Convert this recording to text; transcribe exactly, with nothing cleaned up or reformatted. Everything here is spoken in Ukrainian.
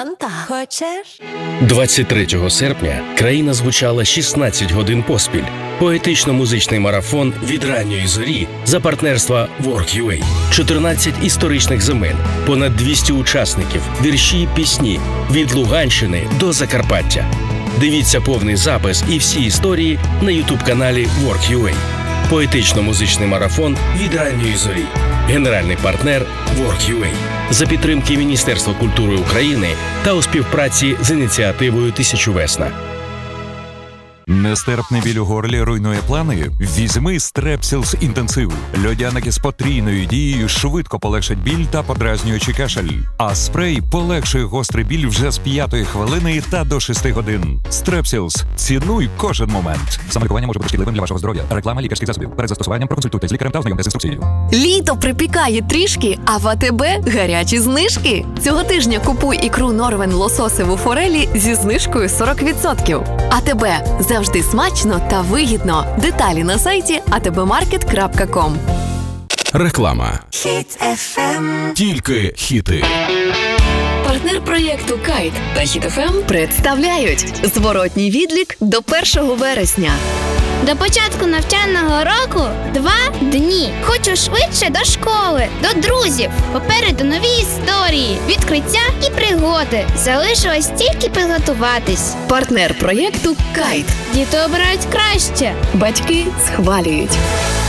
Фанта хочеш? двадцять третього серпня країна звучала шістнадцять годин поспіль. Поетично-музичний марафон від ранньої зорі за партнерства Work.ua. чотирнадцять історичних земель, понад двісті учасників, вірші і пісні від Луганщини до Закарпаття. Дивіться повний запис і всі історії на ютуб-каналі Work.ua. Поетично-музичний марафон від ранньої зорі. Генеральний партнер Work.ua. За підтримки Міністерства культури України та у співпраці з ініціативою «Тисячу весна». Нестерпний біль у горлі руйнує плани? Візьми Strepsils інтенсив. Льодяники з потрійною дією швидко полегшать біль та подразнюючий кашель. А спрей полегшує гострий біль вже з п'ятої хвилини та до шести годин. Strepsils. Цінуй кожен момент. Самолікування може бути шкідливим для вашого здоров'я. Реклама лікарських засобів. Перед застосуванням проконсультуйте з лікарем та ознайомтесь з інструкцією. Літо припікає трішки, а в АТБ гарячі знижки. Цього тижня купуй ікру Норвен лососеву форелі зі знижкою сорок відсотків. АТБ. Завжди смачно та вигідно. Деталі на сайті а те бе маркет крапка ком. Реклама. Хіт еф ем. Тільки хіти. Партнер проєкту «Кайт» та Хіт еф ем представляють зворотній відлік до першого вересня. До початку навчального року два дні. Хочу швидше до школи, до друзів. Попереду нові історії, відкриття і пригоди. Залишилось тільки підготуватись. Партнер проєкту «Кайт». Діти обирають краще. Батьки схвалюють.